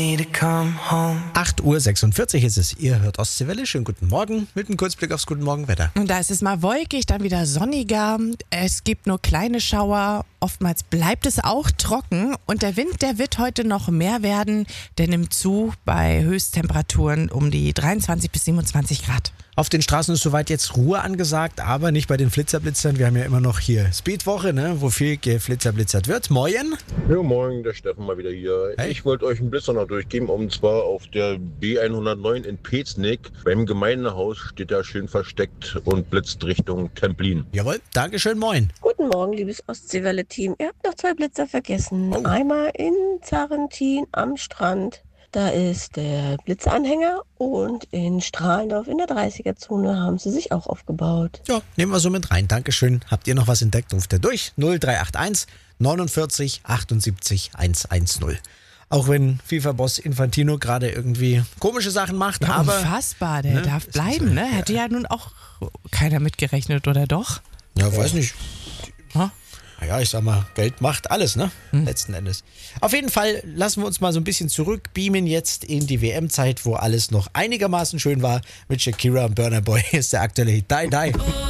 8:46 Uhr ist es. Ihr hört Ostseewelle. Schönen guten Morgen mit einem Kurzblick aufs Guten Morgen-Wetter. Und da ist es mal wolkig, dann wieder sonniger. Es gibt nur kleine Schauer. Oftmals bleibt es auch trocken. Und der Wind, der wird heute noch mehr werden. Der nimmt zu bei Höchsttemperaturen um die 23 bis 27 Grad. Auf den Straßen ist soweit jetzt Ruhe angesagt, aber nicht bei den Flitzerblitzern. Wir haben ja immer noch hier Speedwoche, ne, wo viel geflitzerblitzert wird. Moin! Ja, moin, der Steffen mal wieder hier. Hey. Ich wollte euch einen Blitzer noch durchgeben, und zwar auf der B109 in Peznick. Beim Gemeindehaus steht er schön versteckt und blitzt Richtung Templin. Jawohl, Dankeschön, moin. Guten Morgen, liebes Ostseewelle-Team. Ihr habt noch 2 Blitzer vergessen. Oh. Einmal in Zarrentin am Strand. Da ist der Blitzanhänger, und in Strahlendorf in der 30er-Zone haben sie sich auch aufgebaut. Ja, nehmen wir so mit rein. Dankeschön. Habt ihr noch was entdeckt? Ruft ihr durch. 0381 49 78 110. Auch wenn FIFA-Boss Infantino gerade irgendwie komische Sachen macht, Ja, aber... unfassbar, der darf bleiben, ne? Hätte ja nun auch keiner mitgerechnet, oder doch? Ja, weiß nicht. Ha? Naja, ich sag mal, Geld macht alles, ne? Letzten Endes. Auf jeden Fall lassen wir uns mal so ein bisschen zurückbeamen jetzt in die WM-Zeit, wo alles noch einigermaßen schön war. Mit Shakira und Burna Boy ist der aktuelle Hit. Die, die.